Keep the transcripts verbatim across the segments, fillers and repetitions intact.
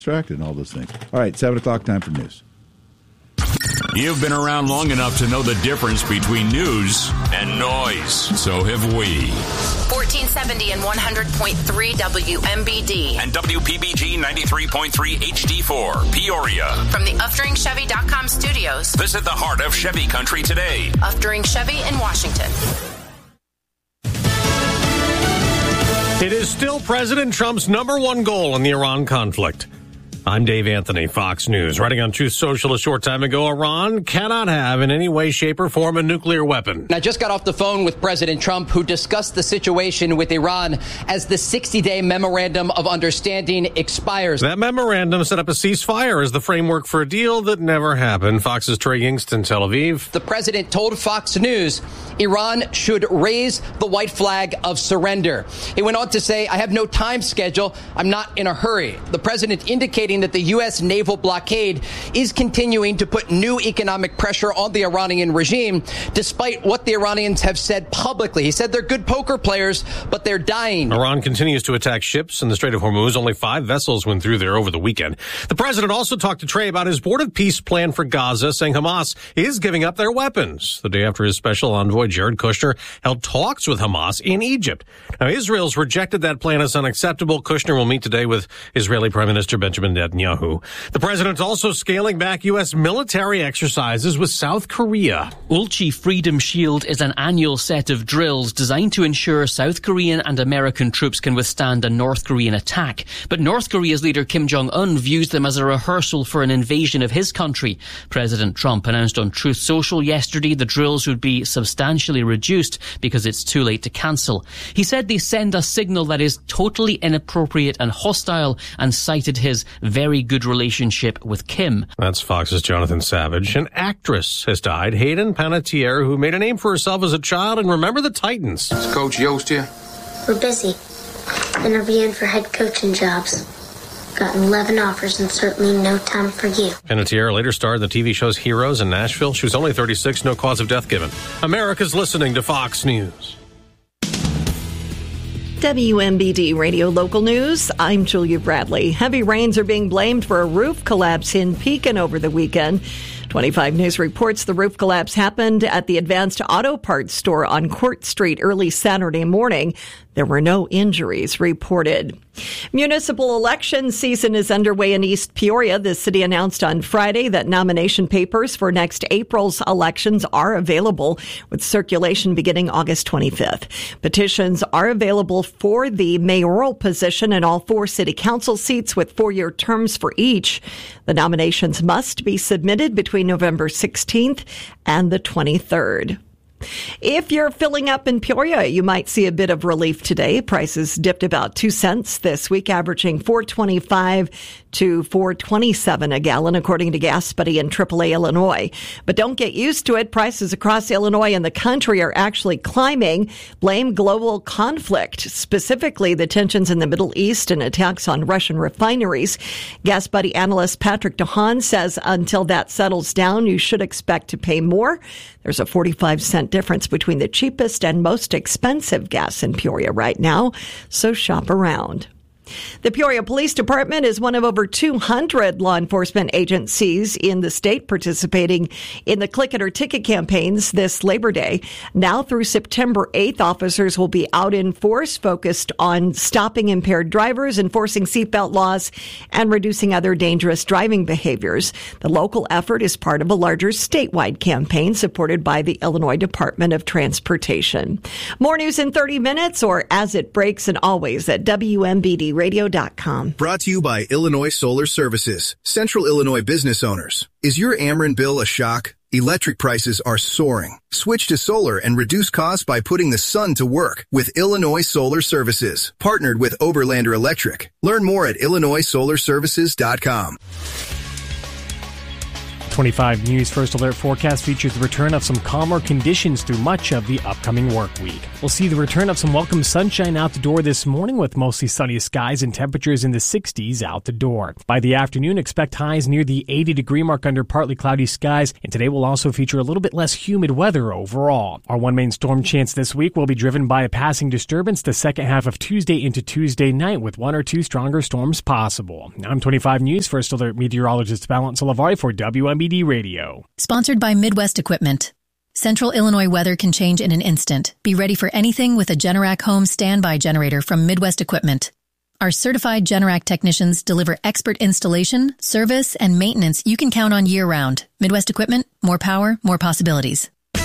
distracted and all those things. All right, seven o'clock, time for news. You've been around long enough to know the difference between news and noise. So have we. fourteen seventy and one hundred point three W M B D. And W P B G ninety-three point three H D four, Peoria. From the Uftring Chevy dot com studios. Visit the heart of Chevy country today. Uftring Chevy in Washington. It is still President Trump's number one goal in the Iran conflict. I'm Dave Anthony, Fox News. Writing on Truth Social a short time ago, Iran cannot have in any way, shape, or form a nuclear weapon. I just got off the phone with President Trump, who discussed the situation with Iran as the sixty-day memorandum of understanding expires. That memorandum set up a ceasefire as the framework for a deal that never happened. Fox's Trey Yingst, Tel Aviv. The president told Fox News Iran should raise the white flag of surrender. He went on to say, I have no time schedule. I'm not in a hurry. The president indicated that the U S naval blockade is continuing to put new economic pressure on the Iranian regime, despite what the Iranians have said publicly. He said they're good poker players, but they're dying. Iran continues to attack ships in the Strait of Hormuz. Only five vessels went through there over the weekend. The president also talked to Trey about his board of peace plan for Gaza, saying Hamas is giving up their weapons. The day after his special envoy, Jared Kushner, held talks with Hamas in Egypt. Now, Israel's rejected that plan as unacceptable. Kushner will meet today with Israeli Prime Minister Benjamin Netanyahu. The president's also scaling back U S military exercises with South Korea. Ulchi Freedom Shield is an annual set of drills designed to ensure South Korean and American troops can withstand a North Korean attack. But North Korea's leader Kim Jong-un views them as a rehearsal for an invasion of his country. President Trump announced on Truth Social yesterday the drills would be substantially reduced because it's too late to cancel. He said they send a signal that is totally inappropriate and hostile, and cited his very good relationship with Kim. That's Fox's Jonathan Savage. An actress has died, Hayden Panettiere, who made a name for herself as a child in Remember the Titans. Is Coach Yost here? We're busy. Interviewing for head coaching jobs. Got eleven offers and certainly no time for you. Panettiere later starred in the T V shows Heroes and Nashville. She was only thirty-six, no cause of death given. America's listening to Fox News. W M B D Radio Local News. I'm Julia Bradley. Heavy rains are being blamed for a roof collapse in Pekin over the weekend. twenty-five News reports the roof collapse happened at the Advanced Auto Parts store on Court Street early Saturday morning. There were no injuries reported. Municipal election season is underway in East Peoria. The city announced on Friday that nomination papers for next April's elections are available, with circulation beginning August twenty-fifth. Petitions are available for the mayoral position and all four city council seats with four-year terms for each. The nominations must be submitted between November sixteenth and the twenty-third. If you're filling up in Peoria, you might see a bit of relief today. Prices dipped about two cents this week, averaging four twenty-five to four twenty-seven a gallon, according to Gas Buddy in triple A Illinois. But don't get used to it. Prices across Illinois and the country are actually climbing. Blame global conflict, specifically the tensions in the Middle East and attacks on Russian refineries. Gas Buddy analyst Patrick DeHaan says until that settles down, you should expect to pay more. There's a forty-five cent difference between the cheapest and most expensive gas in Peoria right now, so shop around. The Peoria Police Department is one of over two hundred law enforcement agencies in the state participating in the Click It or Ticket campaigns this Labor Day. Now through September eighth, officers will be out in force focused on stopping impaired drivers, enforcing seatbelt laws, and reducing other dangerous driving behaviors. The local effort is part of a larger statewide campaign supported by the Illinois Department of Transportation. More news in thirty minutes or as it breaks, and always at W M B D radio dot com. Brought to you by Illinois Solar Services, Central Illinois business owners. Is your Ameren bill a shock? Electric prices are soaring. Switch to solar and reduce costs by putting the sun to work with Illinois Solar Services, partnered with Oberlander Electric. Learn more at illinois solar services dot com. twenty-five News First Alert forecast features the return of some calmer conditions through much of the upcoming work week. We'll see the return of some welcome sunshine out the door this morning with mostly sunny skies and temperatures in the sixties out the door. By the afternoon, expect highs near the eighty degree mark under partly cloudy skies, and today will also feature a little bit less humid weather overall. Our one main storm chance this week will be driven by a passing disturbance the second half of Tuesday into Tuesday night with one or two stronger storms possible. I'm twenty-five News First Alert meteorologist Valent Salavari for W M B D Radio. Sponsored by Midwest Equipment. Central Illinois weather can change in an instant. Be ready for anything with a Generac Home standby generator from Midwest Equipment. Our certified Generac technicians deliver expert installation, service, and maintenance you can count on year-round. Midwest Equipment, more power, more possibilities.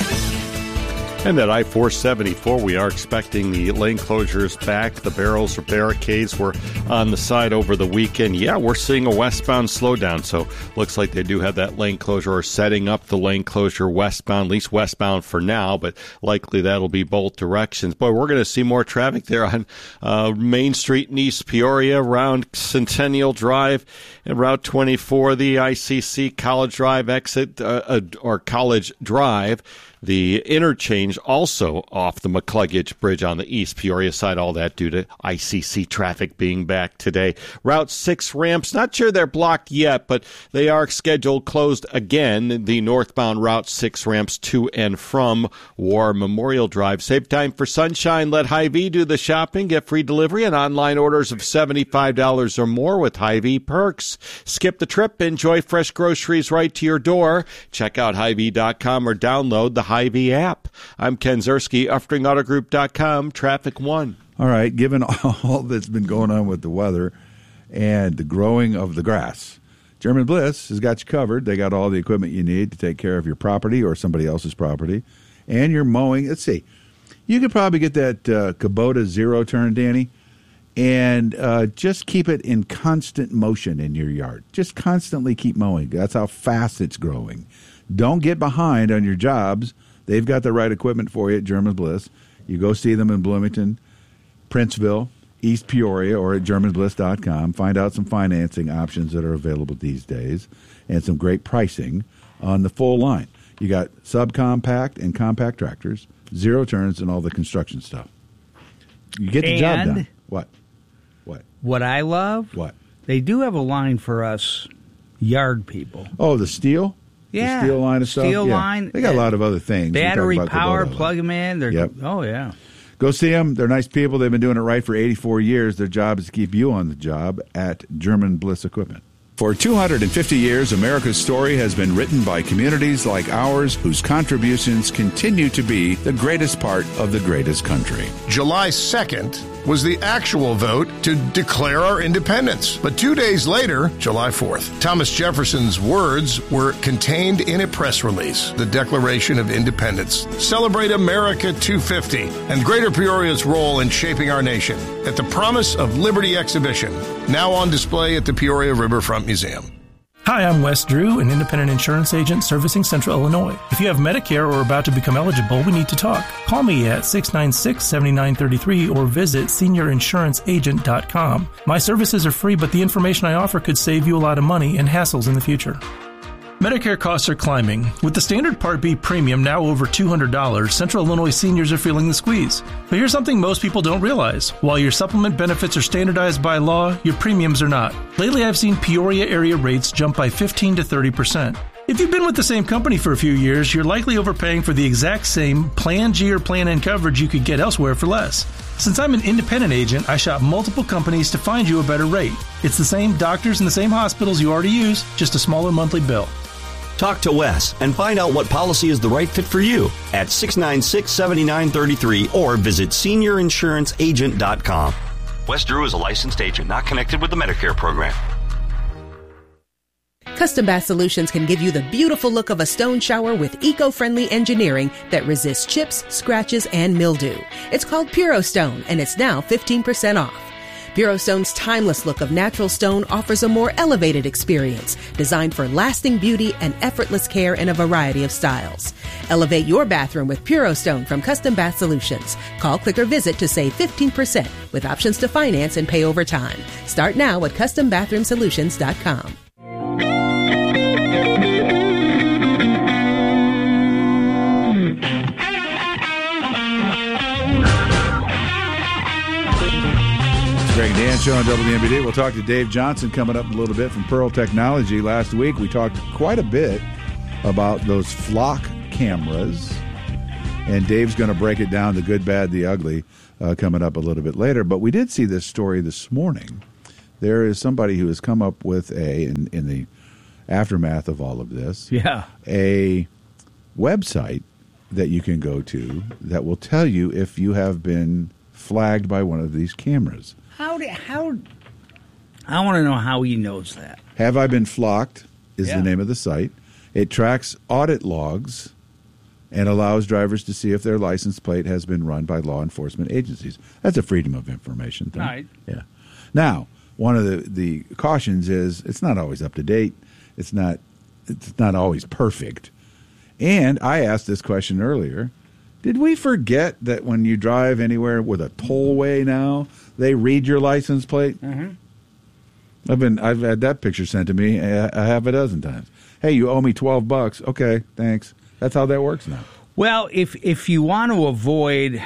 And at I four seventy-four, we are expecting the lane closures back. The barrels or barricades were on the side over the weekend. Yeah, we're seeing a westbound slowdown, so looks like they do have that lane closure or setting up the lane closure westbound, at least westbound for now, but likely that'll be both directions. Boy, we're going to see more traffic there on uh, Main Street in East Peoria, around Centennial Drive, and Route twenty-four, the I C C College Drive exit, uh, uh, or College Drive. The interchange also off the McCluggage Bridge on the East Peoria side, all that due to I C C traffic being back today. Route six ramps, not sure they're blocked yet, but they are scheduled closed again. The northbound Route six ramps to and from War Memorial Drive. Save time for sunshine. Let Hy-Vee do the shopping. Get free delivery and online orders of seventy-five dollars or more with Hy-Vee perks. Skip the trip. Enjoy fresh groceries right to your door. Check out Hy Vee dot com or download the Hy-Vee app. I'm Ken Zerski, Uftring Auto Group dot com, Traffic One. All right, given all that's been going on with the weather and the growing of the grass, German Bliss has got you covered. They got all the equipment you need to take care of your property or somebody else's property. And you're mowing. Let's see. You could probably get that uh, Kubota zero turn, Danny, and uh, just keep it in constant motion in your yard. Just constantly keep mowing. That's how fast it's growing. Don't get behind on your jobs. They've got the right equipment for you at German Bliss. You go see them in Bloomington, Princeville, East Peoria, or at German Bliss dot com. Find out some financing options that are available these days and some great pricing on the full line. You got subcompact and compact tractors, zero turns, and all the construction stuff. You get the and job done. What? What? What I love? What? They do have a line for us yard people. Oh, the steel? Yeah. The steel line of stuff? Steel yeah. line. They got a lot of other things. Battery power, Kubota, plug them in. They're, yep. Oh, yeah. Go see them. They're nice people. They've been doing it right for eighty-four years. Their job is to keep you on the job at German Bliss Equipment. For two hundred fifty years, America's story has been written by communities like ours whose contributions continue to be the greatest part of the greatest country. July second was the actual vote to declare our independence. But two days later, July fourth, Thomas Jefferson's words were contained in a press release, the Declaration of Independence. Celebrate America two fifty and Greater Peoria's role in shaping our nation at the Promise of Liberty exhibition, now on display at the Peoria Riverfront Museum. Hi, I'm Wes Drew, an independent insurance agent servicing Central Illinois. If you have Medicare or are about to become eligible, we need to talk. Call me at six nine six, seven nine three three or visit senior insurance agent dot com. My services are free, but the information I offer could save you a lot of money and hassles in the future. Medicare costs are climbing. With the standard Part B premium now over two hundred dollars, Central Illinois seniors are feeling the squeeze. But here's something most people don't realize. While your supplement benefits are standardized by law, your premiums are not. Lately, I've seen Peoria area rates jump by fifteen to thirty percent. If you've been with the same company for a few years, you're likely overpaying for the exact same Plan G or Plan N coverage you could get elsewhere for less. Since I'm an independent agent, I shop multiple companies to find you a better rate. It's the same doctors and the same hospitals you already use, just a smaller monthly bill. Talk to Wes and find out what policy is the right fit for you at six nine six, seven nine three three or visit senior insurance agent dot com. Wes Drew is a licensed agent not connected with the Medicare program. Custom Bath Solutions can give you the beautiful look of a stone shower with eco-friendly engineering that resists chips, scratches, and mildew. It's called Puro Stone, and it's now fifteen percent off. Puro Stone's timeless look of natural stone offers a more elevated experience, designed for lasting beauty and effortless care in a variety of styles. Elevate your bathroom with Puro Stone from Custom Bath Solutions. Call, click, or visit to save fifteen percent with options to finance and pay over time. Start now at custom bathroom solutions dot com. Dan Show on W M B D. We'll talk to Dave Johnson coming up in a little bit from Pearl Technology. Last week, we talked quite a bit about those flock cameras, and Dave's going to break it down, the good, bad, the ugly, uh, coming up a little bit later. But we did see this story this morning. There is somebody who has come up with a, in, in the aftermath of all of this, yeah, a website that you can go to that will tell you if you have been flagged by one of these cameras. How do, how? I want to know how he knows that. Have I Been Flocked is Yeah. the name of the site. It tracks audit logs and allows drivers to see if their license plate has been run by law enforcement agencies. That's a freedom of information thing. Right. Yeah. Now, one of the, the cautions is it's not always up to date. It's not it's not always perfect. And I asked this question earlier. Did we forget that when you drive anywhere with a tollway now, they read your license plate? Mm-hmm. I've been I've had that picture sent to me a a half a dozen times. Hey, you owe me twelve bucks. Okay, thanks. That's how that works now. Well, if if you want to avoid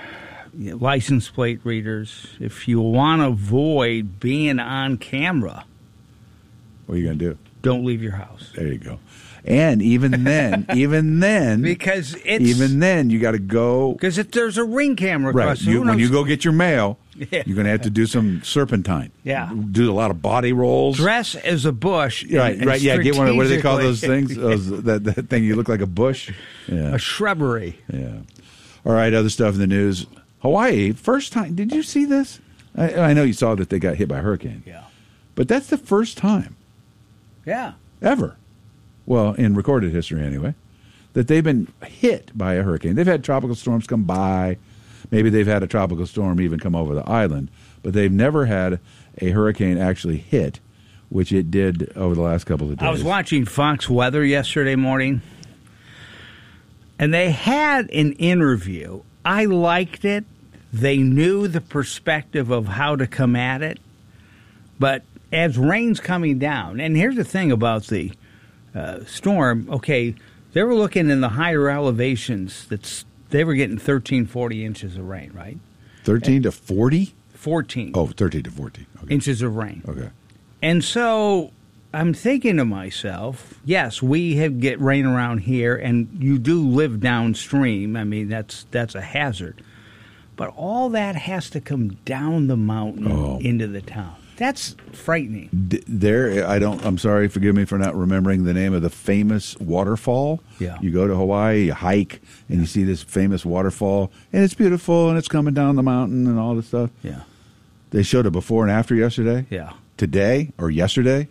license plate readers, if you want to avoid being on camera, what are you going to do? Don't leave your house. There you go. And even then, even then, because it's even then, you got to go because if there's a ring camera right. across, You, who when knows? you go get your mail, Yeah. you're going to have to do some serpentine. Yeah. Do a lot of body rolls. Dress as a bush, and- Right, and right. Yeah, get one of what do they call those things? strategically- Those, that that thing you look like a bush. Yeah. a shrubbery. Yeah. All right. Other stuff in the news. Hawaii, first time. Did you see this? I, I know you saw that they got hit by a hurricane. Yeah. But that's the first time Yeah. ever, well, in recorded history anyway, that they've been hit by a hurricane. They've had tropical storms come by. Maybe they've had a tropical storm even come over the island. But they've never had a hurricane actually hit, which it did over the last couple of days. I was watching Fox Weather yesterday morning, and they had an interview. I liked it. They knew the perspective of how to come at it. But as rain's coming down, and here's the thing about the uh, storm, okay, they were looking in the higher elevations, that's they were getting thirteen, forty inches of rain, right? thirteen to forty? fourteen. Oh, thirteen to forty. Okay. Inches of rain. Okay. And so I'm thinking to myself, yes, we have get rain around here, and you do live downstream. I mean, that's that's a hazard. But all that has to come down the mountain Oh. into the town. That's frightening. D- there, I don't. I'm sorry. Forgive me for not remembering the name of the famous waterfall. Yeah. You go to Hawaii, you hike, and you see this famous waterfall, and it's beautiful, and it's coming down the mountain, and all this stuff. Yeah. They showed a before and after yesterday. Yeah. Today or yesterday,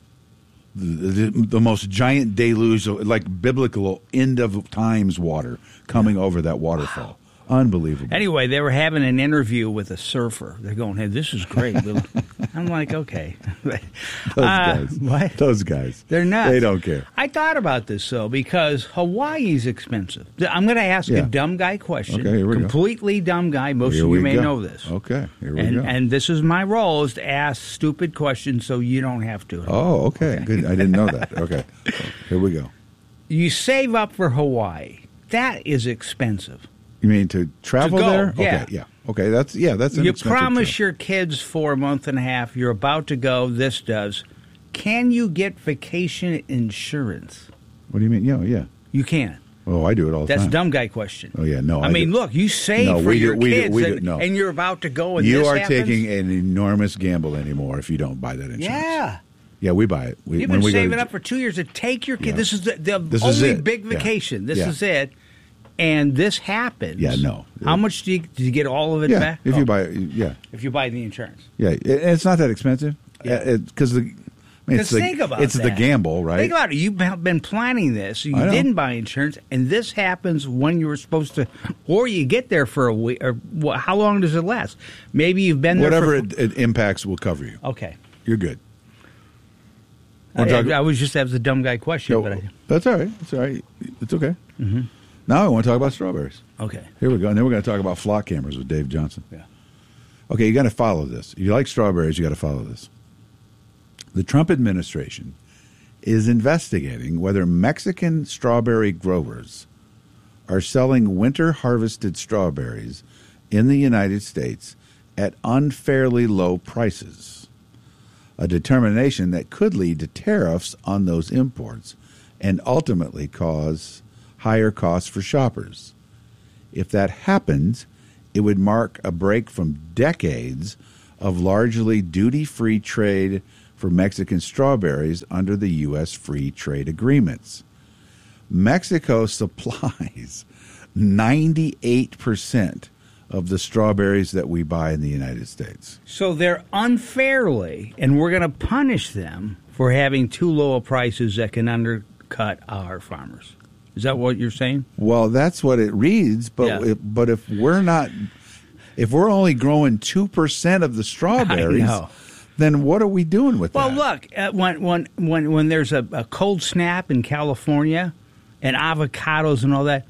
the, the, the most giant deluge, like biblical end of times water coming over that waterfall. Unbelievable. Anyway, they were having an interview with a surfer. They're going, hey, this is great. I'm like, okay. Those Uh, guys. what? Those guys. They're nuts. They don't care. I thought about this, though, because Hawaii's expensive. I'm going to ask Yeah. a dumb guy question. Okay, here we go. Completely dumb guy. Most Here of we you may go. know this. Okay, here we and, go. And this is my role, is to ask stupid questions so you don't have to. Oh, okay. Good. I didn't know that. Okay. Here we go. You save up for Hawaii. That is expensive. You mean to travel To go, there? yeah. Okay, yeah. Okay, that's yeah, that's an You expensive promise trip. your kids for a month and a half, you're about to go, this does. Can you get vacation insurance? What do you mean? Yeah, yeah. You can. Oh, I do it all the That's a time. dumb guy question. Oh yeah, no. I, I mean, do. look, you save No, for we do- your we do- kids, we do- and, no. and you're about to go, and You this are happens? taking an enormous gamble anymore if you don't buy that insurance. Yeah. Yeah, we buy it. We, You've when been we go saving to- up for two years to take your kid. Yeah. This is the, the This is only it. big Yeah. vacation. This Yeah. is it. And this happens. Yeah, no. How much do you, do you get all of it yeah, back? if Oh, you buy, yeah, if you buy the insurance. yeah, it, it's not that expensive. Yeah. because the. I mean, it's Because the, think about it's that. the gamble, right? Think about it. You've been planning this. You I know. didn't buy insurance, and this happens when you were supposed to, or you get there for a week. Or wha- how long does it last? Maybe you've been there. Whatever for, it, it impacts will cover you. Okay. You're good. I, Wanna talk- I was just that was a dumb guy question, No, but I, that's all right. That's all right. It's okay. Mhm. Now I want to talk about strawberries. Okay. Here we go. And then we're going to talk about flock cameras with Dave Johnson. Yeah. Okay, you got to follow this. If you like strawberries, you got to follow this. The Trump administration is investigating whether Mexican strawberry growers are selling winter harvested strawberries in the United States at unfairly low prices, a determination that could lead to tariffs on those imports and ultimately cause higher costs for shoppers. If that happens, it would mark a break from decades of largely duty-free trade for Mexican strawberries under the U S free trade agreements. Mexico supplies ninety-eight percent of the strawberries that we buy in the United States. So they're unfairly, and we're going to punish them for having too low of prices that can undercut our farmers. Is that what you're saying? Well, that's what it reads, but Yeah. if, but if we're not, if we're only growing two percent of the strawberries, know. then what are we doing with Well, that? look, uh, when when when when there's a, a cold snap in California and avocados and all that,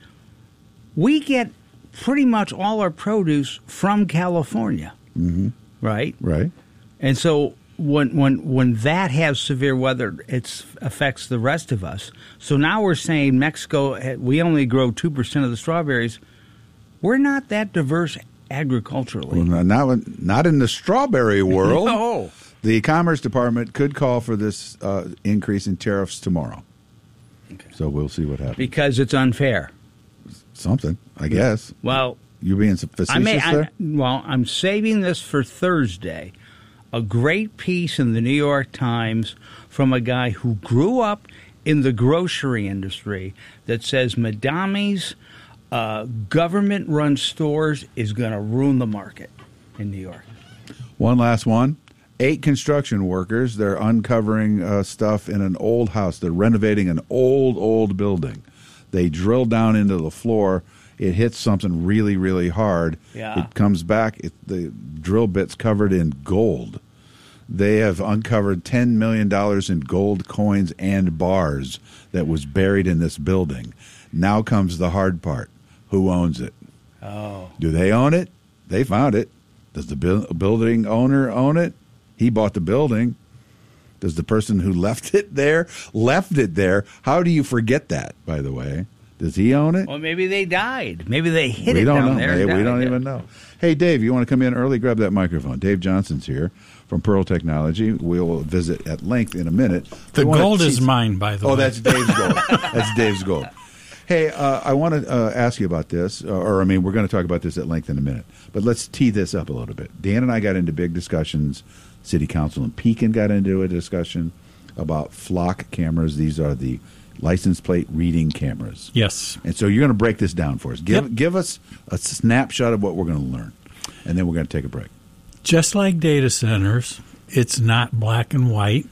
we get pretty much all our produce from California, Mm-hmm. right? Right. And so when when when that has severe weather, it affects the rest of us. So now we're saying Mexico, we only grow two percent of the strawberries. We're not that diverse agriculturally. Well, not, not in the strawberry world. No. The Commerce Department could call for this uh, increase in tariffs tomorrow. Okay. So we'll see what happens. Because it's unfair. Something, I guess. Well, you being facetious I may, there? I, well, I'm saving this for Thursday. A great piece in the New York Times from a guy who grew up in the grocery industry that says Madami's uh, government-run stores is going to ruin the market in New York. One last one. Eight construction workers, they're uncovering uh, stuff in an old house. They're renovating an old, old building. They drill down into the floor. It hits something really, really hard. Yeah. It comes back. It, the drill bit's covered in gold. They have uncovered ten million dollars in gold coins and bars that was buried in this building. Now comes the hard part. Who owns it? Oh. Do they own it? They found it. Does the bu- building owner own it? He bought the building. Does the person who left it there left it there? How do you forget that, by the way? Does he own it? Well, maybe they died. Maybe they hit we it don't down know. there. Hey, and we died don't there. even know. Hey, Dave, you want to come in early? Grab that microphone. Dave Johnson's here from Pearl Technology. We'll visit at length in a minute. The We wanna gold is teach- mine, by the oh, way. Oh, that's Dave's gold. That's Dave's gold. Hey, uh, I want to uh, ask you about this, or, or I mean, we're going to talk about this at length in a minute, but let's tee this up a little bit. Dan and I got into big discussions. City Council in Pekin got into a discussion about flock cameras. These are the license plate reading cameras. Yes. And so you're going to break this down for us. Give Yep. give us a snapshot of what we're going to learn, and then we're going to take a break. Just like data centers, it's not black and white.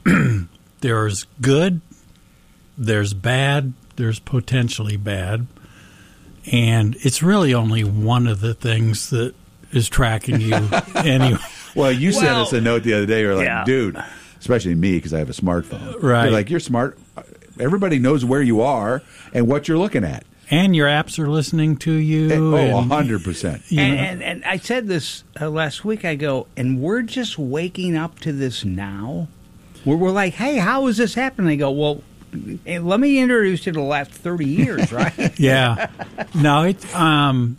There's good, there's bad, there's potentially bad, and it's really only one of the things that is tracking you anyway. Well, you sent Well, us a note the other day. You're like, yeah. dude, especially me because I have a smartphone. Right. You're like, you're smart. Everybody knows where you are and what you're looking at. And your apps are listening to you. Oh, and- one hundred percent. You And, know. and, and I said this uh, last week. I go, and we're just waking up to this now. We're, we're like, hey, how is this happening? I go, well, eh, let me introduce you to the last thirty years, right? Yeah. No, it um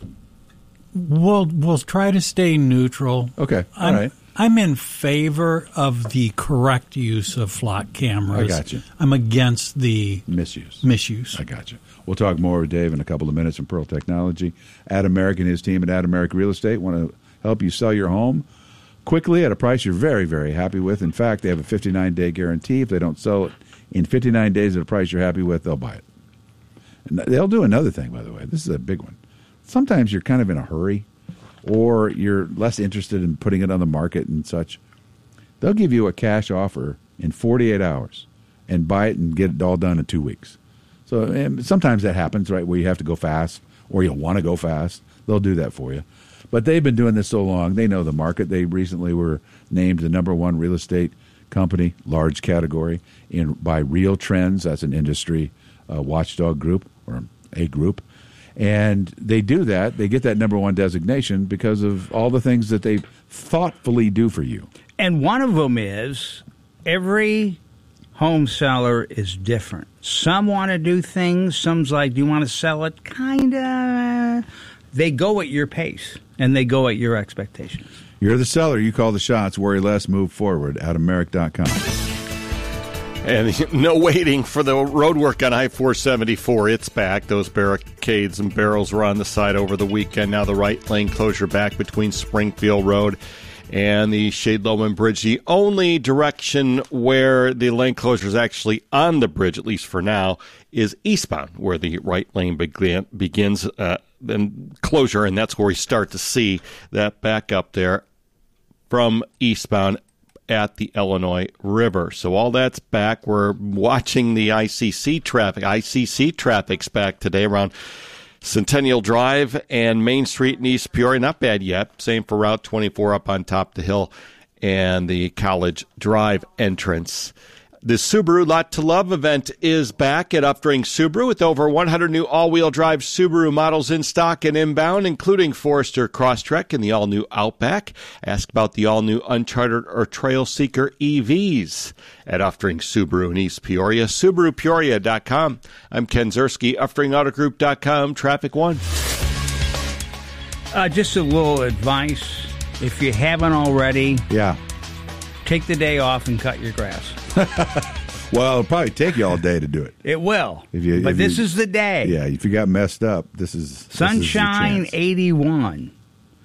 we'll we'll try to stay neutral. Okay. All I'm, right. I'm in favor of the correct use of flock cameras. I got you. I'm against the misuse. Misuse. I got you. We'll talk more with Dave in a couple of minutes from Pearl Technology. Adam Merrick and his team at Adam Merrick Real Estate want to help you sell your home quickly at a price you're very, very happy with. In fact, they have a fifty-nine day guarantee. If they don't sell it in fifty-nine days at a price you're happy with, they'll buy it. And they'll do another thing, by the way. This is a big one. Sometimes you're kind of in a hurry or you're less interested in putting it on the market and such. They'll give you a cash offer in forty-eight hours and buy it and get it all done in two weeks. So and sometimes that happens, right, where you have to go fast or you want to go fast. They'll do that for you. But they've been doing this so long. They know the market. They recently were named the number one real estate company, large category, in by Real Trends. That's an industry uh, watchdog group or a group. And they do that. They get that number one designation because of all the things that they thoughtfully do for you. And one of them is every home seller is different. Some want to do things. Some's like, do you want to sell it? Kind of. they go at your pace, and they go at your expectations. You're the seller. You call the shots. Worry less. Move forward. Adam Merrick dot com. And no waiting for the road work on I four seventy-four. It's back. Those barricades and barrels were on the side over the weekend. Now the right lane closure back between Springfield Road and the Shade Loman Bridge. The only direction where the lane closure is actually on the bridge, at least for now, is eastbound, where the right lane begin, begins uh, and closure, and that's where we start to see that back up there from eastbound at the Illinois River. So all that's back. We're watching the I C C traffic. I C C traffic's back today around Centennial Drive and Main Street in East Peoria. Not bad yet. Same for Route twenty-four up on top of the hill and the College Drive entrance. The Subaru Lot to Love event is back at Updring Subaru with over one hundred new all-wheel drive Subaru models in stock and inbound, including Forester Crosstrek and the all-new Outback. Ask about the all-new Uncharted or Trail Seeker E Vs at Updring Subaru in East Peoria. Subaru Peoria dot com. I'm Ken Zerski, Updring Auto Group dot com, Traffic One. Uh, just a little advice. If you haven't already, yeah, take the day off and cut your grass. Well, it'll probably take you all day to do it. It will. If you, but if this you, is the day. Yeah, if you got messed up, this is sunshine, this is eighty-one,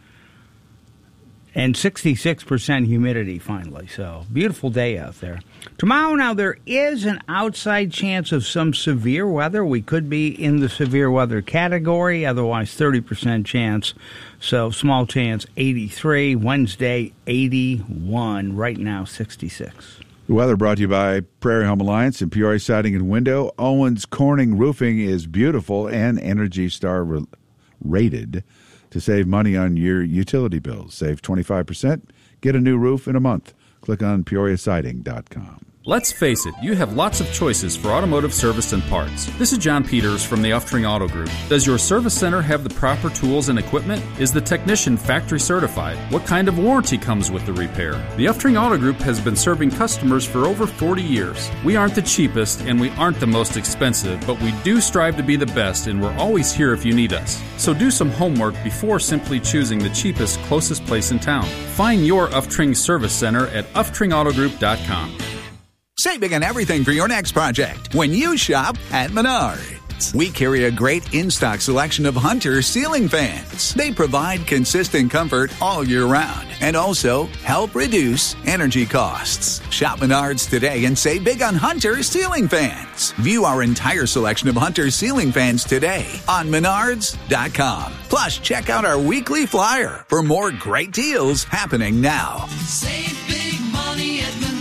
and sixty-six percent humidity. Finally, so beautiful day out there. Tomorrow, now there is an outside chance of some severe weather. We could be in the severe weather category. Otherwise, thirty percent chance. So small chance, eighty-three. Wednesday, eighty-one. Right now, sixty-six. The weather brought to you by Prairie Home Alliance and Peoria Siding and Window. Owens Corning Roofing is beautiful and Energy Star re- rated to save money on your utility bills. Save twenty-five percent. Get a new roof in a month. Click on Peoria Siding dot com. Let's face it, you have lots of choices for automotive service and parts. This is John Peters from the Uftring Auto Group. Does your service center have the proper tools and equipment? Is the technician factory certified? What kind of warranty comes with the repair? The Uftring Auto Group has been serving customers for over forty years. We aren't the cheapest and we aren't the most expensive, but we do strive to be the best, and we're always here if you need us. So do some homework before simply choosing the cheapest, closest place in town. Find your Uftring Service Center at Uftring Auto Group dot com. Save big on everything for your next project when you shop at Menards. We carry a great in-stock selection of Hunter ceiling fans. They provide consistent comfort all year round and also help reduce energy costs. Shop Menards today and save big on Hunter ceiling fans. View our entire selection of Hunter ceiling fans today on Menards dot com. Plus, check out our weekly flyer for more great deals happening now. Save big money at Menards.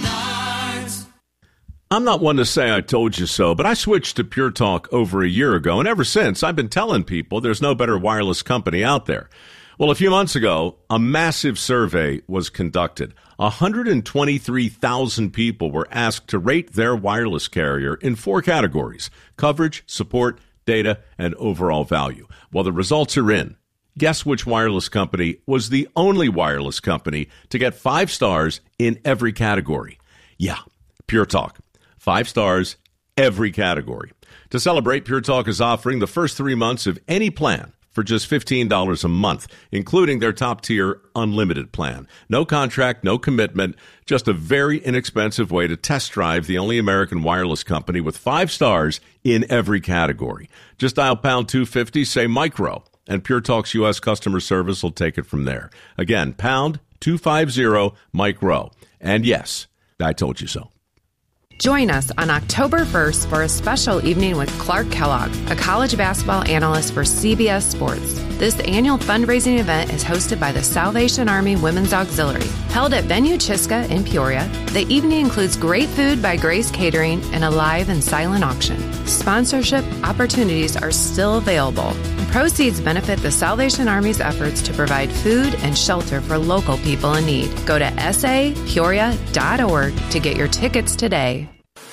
I'm not one to say I told you so, but I switched to Pure Talk over a year ago, and ever since, I've been telling people there's no better wireless company out there. Well, a few months ago, a massive survey was conducted. one hundred twenty-three thousand people were asked to rate their wireless carrier in four categories: coverage, support, data, and overall value. Well, the results are in. Guess which wireless company was the only wireless company to get five stars in every category? Yeah, Pure Talk. Five stars, every category. To celebrate, Pure Talk is offering the first three months of any plan for just fifteen dollars a month, including their top-tier unlimited plan. No contract, no commitment, just a very inexpensive way to test drive the only American wireless company with five stars in every category. Just dial pound two fifty, say micro, and Pure Talk's U S customer service will take it from there. Again, pound two fifty, micro. And yes, I told you so. Join us on October first for a special evening with Clark Kellogg, a college basketball analyst for C B S Sports. This annual fundraising event is hosted by the Salvation Army Women's Auxiliary. Held at Venue Chiska in Peoria, the evening includes great food by Grace Catering and a live and silent auction. Sponsorship opportunities are still available. Proceeds benefit the Salvation Army's efforts to provide food and shelter for local people in need. Go to S A Peoria dot org to get your tickets today.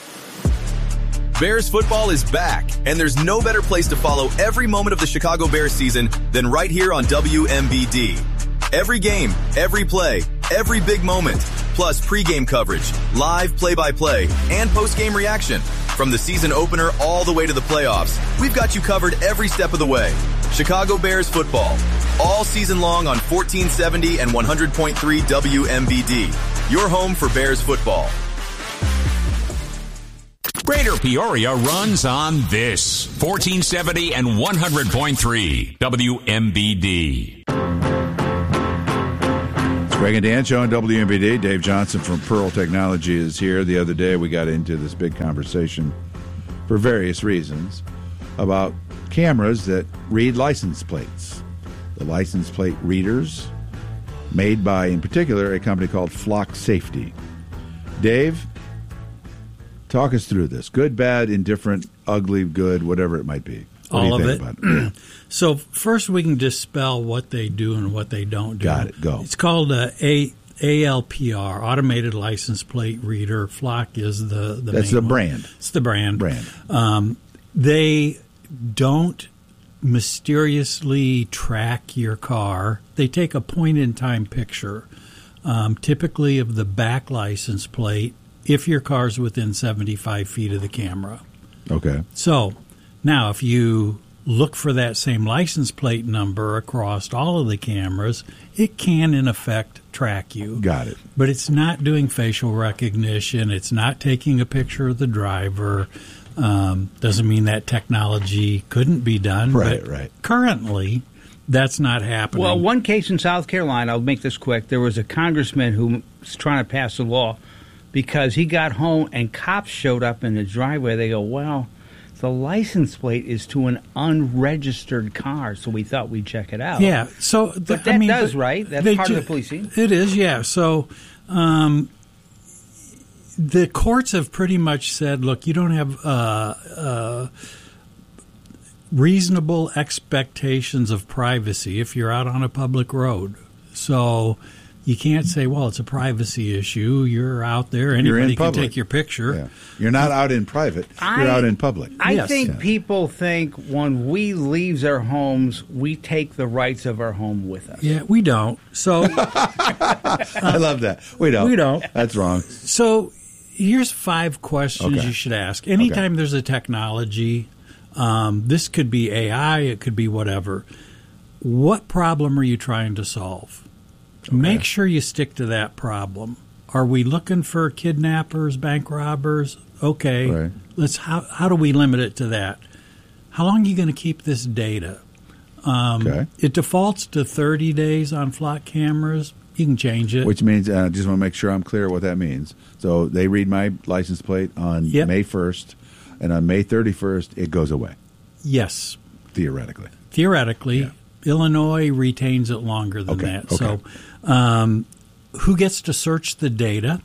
Bears football is back, and there's no better place to follow every moment of the Chicago Bears season than right here on W M B D. Every game, every play, every big moment, plus pregame coverage, live play-by-play, and post-game reaction. From the season opener all the way to the playoffs, we've got you covered every step of the way. Chicago Bears football, all season long on fourteen seventy and one hundred point three W M B D. Your home for Bears football. Greater Peoria runs on this. fourteen seventy and one hundred point three W M B D. It's Greg and Dan show on W M B D. Dave Johnson from Pearl Technology is here. The other day we got into this big conversation for various reasons about cameras that read license plates. The license plate readers made by, in particular, a company called Flock Safety. Dave, talk us through this. Good, bad, indifferent, ugly, good, whatever it might be. What All do you of think it. About it? So first we can dispel what they do and what they don't do. Got it. Go. It's called uh, A A L P R, Automated License Plate Reader. Flock is the, the That's main the one. brand. It's the brand. Brand. Um, they don't mysteriously track your car. They take a point-in-time picture, um, typically of the back license plate, if your car's within seventy-five feet of the camera. Okay. So now if you look for that same license plate number across all of the cameras, it can, in effect, track you. Got it. But it's not doing facial recognition. It's not taking a picture of the driver. Um, doesn't mean that technology couldn't be done. Right, but right. Currently, that's not happening. Well, one case in South Carolina, I'll make this quick. There was a congressman who was trying to pass a law because he got home and cops showed up in the driveway. They go, well, the license plate is to an unregistered car, so we thought we'd check it out. Yeah, so th- but that I mean, does, th- right? That's they part ju- of the policing. It is, yeah. So um, the courts have pretty much said, look, you don't have uh, uh, reasonable expectations of privacy if you're out on a public road. So you can't say, well, it's a privacy issue. You're out there. You're in Anybody can public. take your picture. Yeah. You're not out in private. I- You're out in public. I Yes. think Yeah. people think when we leave our homes, we take the rights of our home with us. Yeah, we don't. So I love that. We don't. We don't. That's wrong. So here's five questions Okay. you should ask. Anytime Okay. there's a technology, um, this could be A I, it could be whatever. What problem are you trying to solve? Make sure you stick to that problem. Are we looking for kidnappers, bank robbers? Okay. Right. Let's. How how do we limit it to that? How long are you going to keep this data? Um, Okay. It defaults to thirty days on Flock cameras. You can change it. Which means, uh, I just want to make sure I'm clear what that means. So they read my license plate on Yep. May first, and on May thirty-first, it goes away, Yes. theoretically. Theoretically, Illinois retains it longer than Okay, that. okay. So, um, who gets to search the data?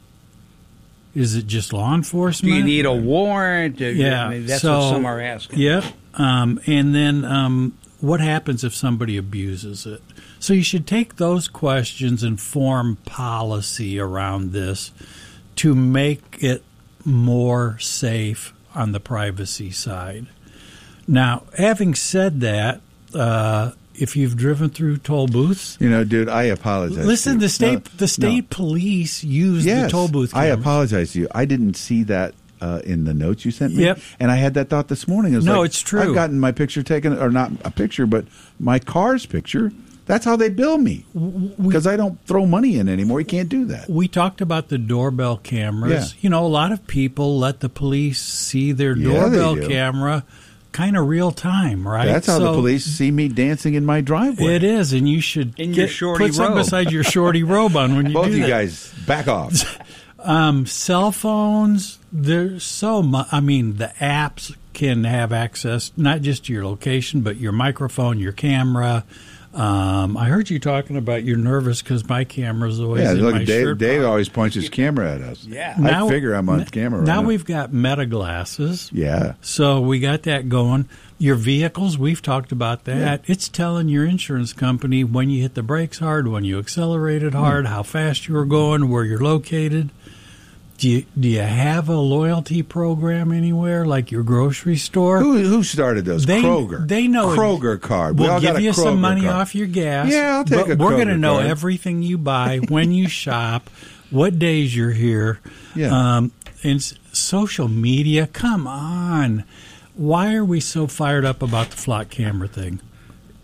Is it just law Do enforcement? you need a warrant? Do- Yeah, I mean, that's so, what some are asking. Yep. Um, and then um, what happens if somebody abuses it? So you should take those questions and form policy around this to make it more safe on the privacy side. Now, having said that, uh, if you've driven through toll booths, You know, dude, I apologize. listen, to you. the state No, the state no. police use Yes, the toll booth I cameras. apologize to you. I didn't see that uh, in the notes you sent me. Yep. And I had that thought this morning. It was No, like, it's true. I've gotten my picture taken, or not a picture, but my car's picture. That's how they bill me. Because I don't throw money in anymore. You can't do that. We talked about the doorbell cameras. Yeah. You know, a lot of people let the police see their Yeah, they doorbell do. camera kind of real time, right? That's how the So police see me dancing in my driveway. It is, and you should In get, your shorty put something robe. beside your shorty robe on when you Both do of you that. guys, back off. Um, cell phones, there's so much. I mean, the apps can have access not just to your location, but your microphone, your camera. Um, I heard you talking about you're nervous because my camera's always Yeah, in look, my Dave, shirt Dave pocket. always points his camera at us. Yeah. I Now- figure I'm on n- camera right now now. we've got meta glasses. Yeah. So we got that going. Your vehicles, we've talked about that. It's telling your insurance company when you hit the brakes hard, when you accelerated hard, how fast you were going, where you're located. Do you, do you have a loyalty program anywhere, like your grocery store? Who who started those? They- Kroger. they know- Kroger card. We We'll all got give a you some Kroger money card. off your gas. Yeah, I'll take but a we're Kroger gonna know card. everything you buy, when you shop, what days you're here. Yeah. Um, and s- social media, come on. Why are we so fired up about the Flock camera thing?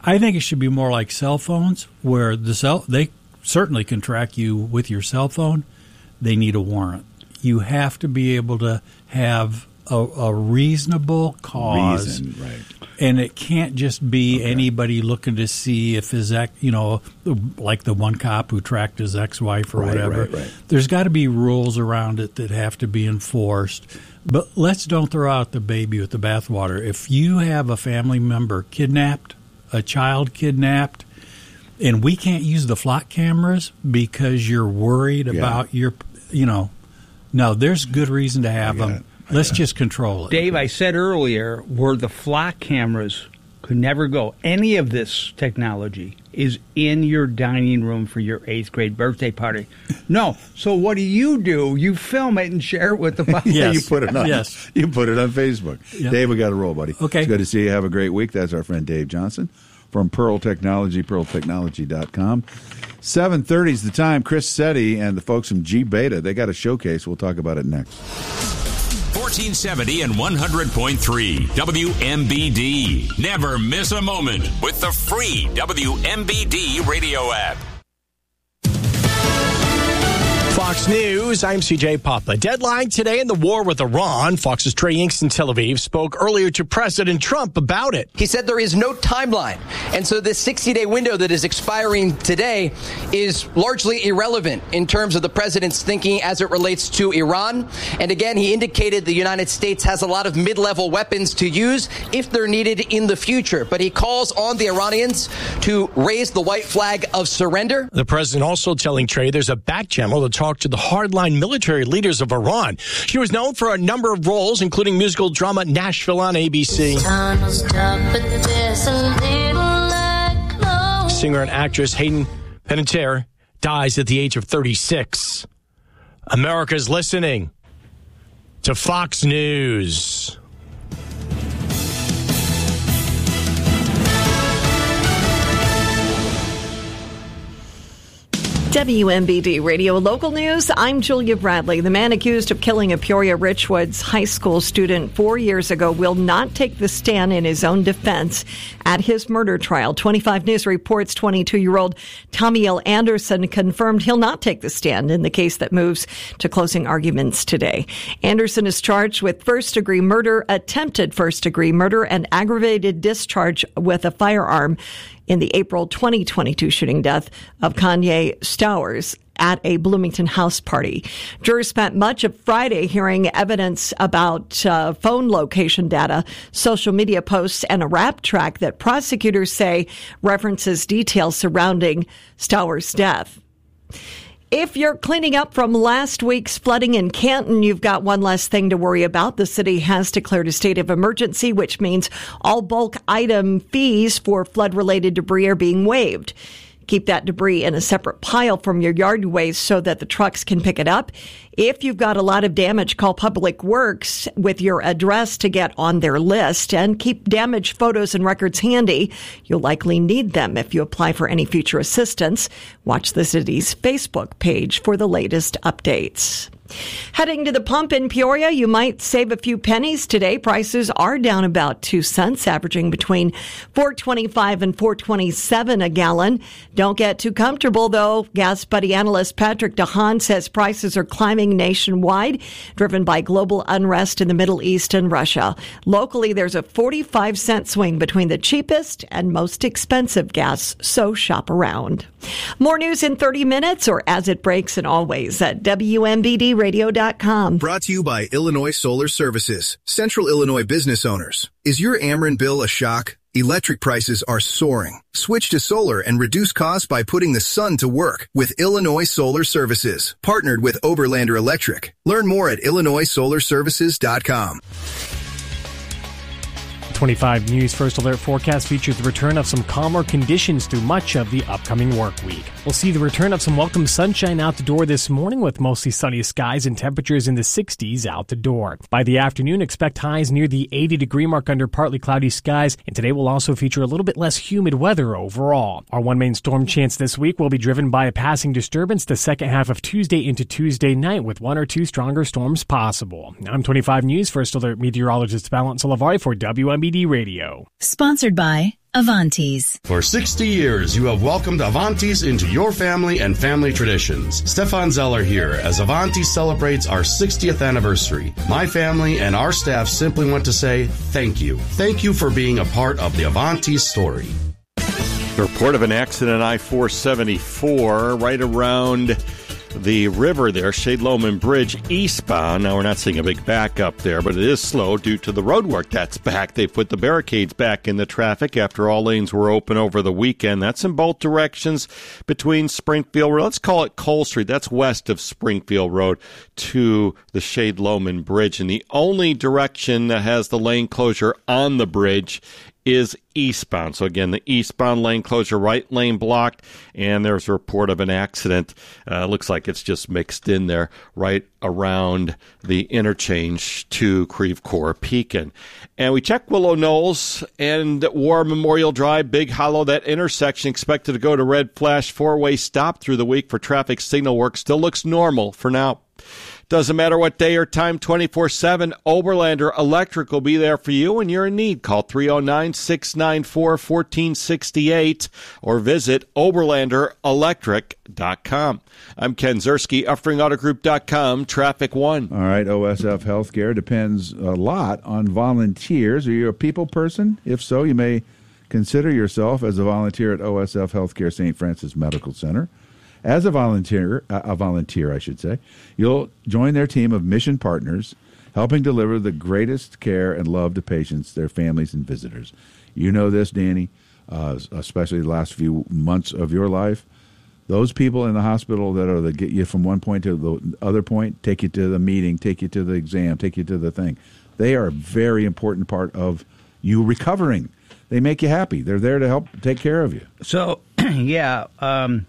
I think it should be more like cell phones, where the cell they certainly can track you with your cell phone. They need a warrant. You have to be able to have a, a reasonable cause, Reason, right? And it can't just be okay. anybody looking to see if his ex, you know, like the one cop who tracked his ex-wife or right, whatever. Right, right. There's got to be rules around it that have to be enforced. But let's don't throw out the baby with the bathwater. If you have a family member kidnapped, a child kidnapped, and we can't use the flock cameras because you're worried yeah. about your, you know, no, there's good reason to have them. Let's just control it. Dave, I said earlier where the flock cameras could never go. Any of this technology is in your dining room for your eighth grade birthday party. No. So what do you do? You film it and share it with the public. Yes. You put it on. Yes. You put it on Facebook. Yep. Dave, we got to roll, buddy. Okay. It's good to see you. Have a great week. That's our friend Dave Johnson from Pearl Technology, pearl technology dot com. seven thirty is the time. Chris Setti and the folks from G Beta, they got a showcase. We'll talk about it next. fourteen seventy and one hundred point three W M B D. Never miss a moment with the free W M B D radio app. Fox News, I'm C J Papa. Deadline today in the war with Iran. Fox's Trey Inks in Tel Aviv spoke earlier to President Trump about it. He said there is no timeline. And so this sixty-day window that is expiring today is largely irrelevant in terms of the president's thinking as it relates to Iran. And again, he indicated the United States has a lot of mid-level weapons to use if they're needed in the future. But he calls on the Iranians to raise the white flag of surrender. The president also telling Trey there's a back channel to talk to the hardline military leaders of Iran. She was known for a number of roles, including musical drama Nashville on A B C. Singer and actress Hayden Panettiere dies at the age of thirty-six. America's listening to Fox News. W M B D Radio Local News. I'm Julia Bradley. The man accused of killing a Peoria Richwoods high school student four years ago will not take the stand in his own defense at his murder trial. twenty-five News reports twenty-two-year-old Tommy L. Anderson confirmed he'll not take the stand in the case that moves to closing arguments today. Anderson is charged with first-degree murder, attempted first-degree murder, and aggravated discharge with a firearm in the April twenty twenty-two shooting death of Kanye Stowers at a Bloomington house party. Jurors spent much of Friday hearing evidence about uh, phone location data, social media posts, and a rap track that prosecutors say references details surrounding Stowers' death. If you're cleaning up from last week's flooding in Canton, you've got one less thing to worry about. The city has declared a state of emergency, which means all bulk item fees for flood-related debris are being waived. Keep that debris in a separate pile from your yard waste so that the trucks can pick it up. If you've got a lot of damage, call Public Works with your address to get on their list, and keep damaged photos and records handy. You'll likely need them if you apply for any future assistance. Watch the city's Facebook page for the latest updates. Heading to the pump in Peoria, you might save a few pennies today. Prices are down about two cents, averaging between four twenty-five and four twenty-seven a gallon. Don't get too comfortable, though. Gas Buddy analyst Patrick DeHaan says prices are climbing nationwide, driven by global unrest in the Middle East and Russia. Locally, there's a forty-five cent swing between the cheapest and most expensive gas, so shop around. More news in thirty minutes, or as it breaks, and always at W M B D radio dot com. Brought to you by Illinois Solar Services, Central Illinois business owners. Is your Ameren bill a shock? Electric prices are soaring. Switch to solar and reduce costs by putting the sun to work with Illinois Solar Services, partnered with Oberlander Electric. Learn more at illinois solar services dot com. twenty-five News First Alert forecast features the return of some calmer conditions through much of the upcoming work week. We'll see the return of some welcome sunshine out the door this morning with mostly sunny skies and temperatures in the sixties out the door. By the afternoon, expect highs near the eighty degree mark under partly cloudy skies, and today will also feature a little bit less humid weather overall. Our one main storm chance this week will be driven by a passing disturbance the second half of Tuesday into Tuesday night, with one or two stronger storms possible. I'm twenty-five News First Alert meteorologist Valent Salavari for W M B D Radio. Sponsored by Avanti's. For sixty years, you have welcomed Avanti's into your family and family traditions. Stefan Zeller here as Avanti celebrates our sixtieth anniversary. My family and our staff simply want to say thank you. Thank you for being a part of the Avanti's story. The report of an accident on I four seventy-four right around the river there, Shade Loman Bridge eastbound. Now, we're not seeing a big backup there, but it is slow due to the road work that's back. They put the barricades back in the traffic after all lanes were open over the weekend. That's in both directions between Springfield Road. Let's call it Cole Street. That's west of Springfield Road to the Shade Loman Bridge. And the only direction that has the lane closure on the bridge is eastbound. So again, the eastbound lane closure, right lane blocked, and there's a report of an accident. Uh, looks like it's just mixed in there right around the interchange to Creve Coeur Pekin. And we check Willow Knolls and War Memorial Drive, Big Hollow. That intersection expected to go to red flash four-way stop through the week for traffic signal work. Still looks normal for now. Doesn't matter what day or time, twenty-four seven, Oberlander Electric will be there for you when you're in need. Call three oh nine, six nine four, one four six eight or visit Oberlander Electric dot com. I'm Ken Zerski, Uftring Auto Group dot com, Traffic One. All right, O S F Healthcare depends a lot on volunteers. Are you a people person? If so, you may consider yourself as a volunteer at O S F Healthcare Saint Francis Medical Center. As a volunteer, uh, a volunteer, I should say, you'll join their team of mission partners, helping deliver the greatest care and love to patients, their families, and visitors. You know this, Danny, uh, especially the last few months of your life. Those people in the hospital that are that get you from one point to the other point, take you to the meeting, take you to the exam, take you to the thing. They are a very important part of you recovering. They make you happy. They're there to help take care of you. So, yeah, um,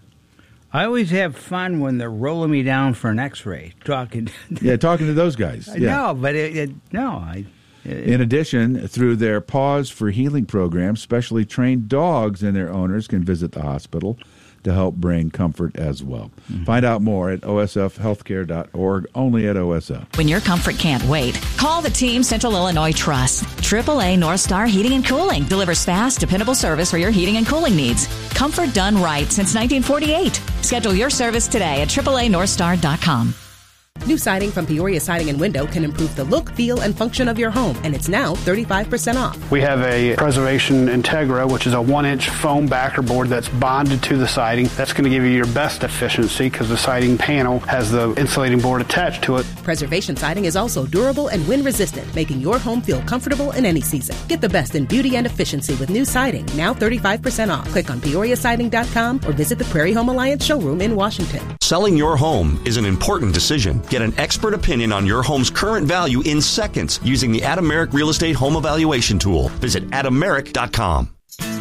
I always have fun when they're rolling me down for an X-ray. Talking, yeah, talking to those guys. Yeah. No, but it, it, no, I. It, In addition, through their Pause for Healing program, specially trained dogs and their owners can visit the hospital to help bring comfort as well. Mm-hmm. Find out more at O S F healthcare dot org, only at O S F. When your comfort can't wait, call the Team Central Illinois Trust. triple A North Star Heating and Cooling delivers fast, dependable service for your heating and cooling needs. Comfort done right since nineteen forty-eight. Schedule your service today at triple A north star dot com. New siding from Peoria Siding and Window can improve the look, feel, and function of your home, and it's now thirty-five percent off. We have a Preservation Integra, which is a one-inch foam backer board that's bonded to the siding. That's going to give you your best efficiency because the siding panel has the insulating board attached to it. Preservation Siding is also durable and wind-resistant, making your home feel comfortable in any season. Get the best in beauty and efficiency with new siding, now thirty-five percent off. Click on Peoria Siding dot com or visit the Prairie Home Alliance showroom in Washington. Selling your home is an important decision. Get an expert opinion on your home's current value in seconds using the Adameric Real Estate Home Evaluation Tool. Visit Adameric dot com.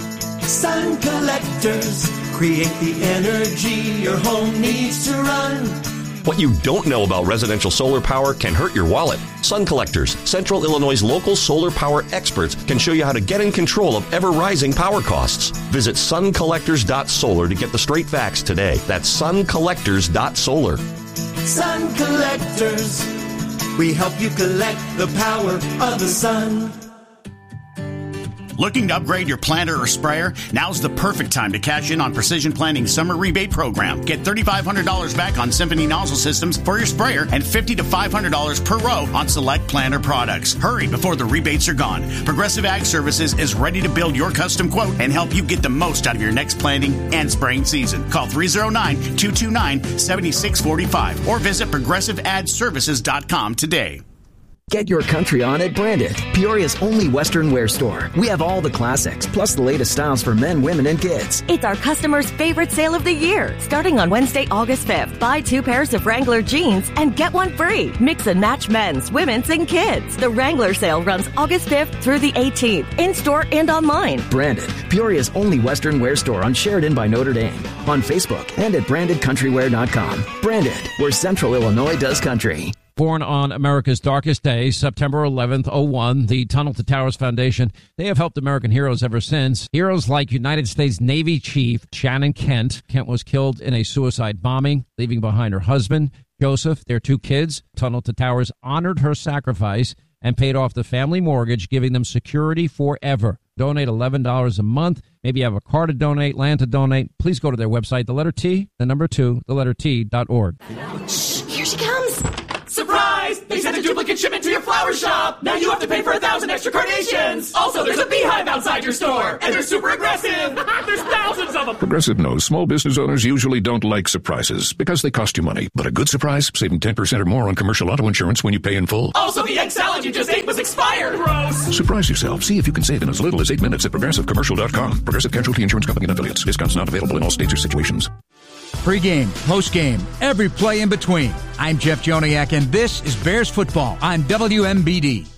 Sun collectors create the energy your home needs to run. What you don't know about residential solar power can hurt your wallet. Sun Collectors, Central Illinois' local solar power experts, can show you how to get in control of ever-rising power costs. Visit sun collectors dot solar to get the straight facts today. That's sun collectors dot solar. Sun Collectors, we help you collect the power of the sun. Looking to upgrade your planter or sprayer? Now's the perfect time to cash in on Precision Planting's summer rebate program. Get three thousand five hundred dollars back on Symphony nozzle systems for your sprayer and fifty to five hundred dollars per row on select planter products. Hurry before the rebates are gone. Progressive Ag Services is ready to build your custom quote and help you get the most out of your next planting and spraying season. Call three oh nine, two two nine, seven six four five or visit progressive ad services dot com today. Get your country on at Branded, Peoria's only Western wear store. We have all the classics, plus the latest styles for men, women, and kids. It's our customers' favorite sale of the year. Starting on Wednesday, August fifth, buy two pairs of Wrangler jeans and get one free. Mix and match men's, women's, and kids. The Wrangler sale runs August fifth through the eighteenth, in-store and online. Branded, Peoria's only Western wear store on Sheridan by Notre Dame, on Facebook, and at branded country wear dot com. Branded, where Central Illinois does country. Born on America's darkest day, September eleventh, oh one, the Tunnel to Towers Foundation, they have helped American heroes ever since. Heroes like United States Navy Chief Shannon Kent. Kent was killed in a suicide bombing, leaving behind her husband, Joseph, their two kids. Tunnel to Towers honored her sacrifice and paid off the family mortgage, giving them security forever. Donate eleven dollars a month. Maybe you have a car to donate, land to donate. Please go to their website, the letter T, the number two, the letter T dot org. Shh, here she comes. Surprise! They sent a duplicate shipment to your flower shop. Now you have to pay for a thousand extra carnations. Also, there's a beehive outside your store, and they're super aggressive. There's thousands of them. Progressive knows small business owners usually don't like surprises because they cost you money. But a good surprise, saving ten percent or more on commercial auto insurance when you pay in full. Also, the egg salad you just ate was expired. Gross. Surprise yourself. See if you can save in as little as eight minutes at progressive commercial dot com. Progressive Casualty Insurance Company and affiliates. Discounts not available in all states or situations. Pre-game, post-game, every play in between. I'm Jeff Joniak, and this is Bears football on W M B D.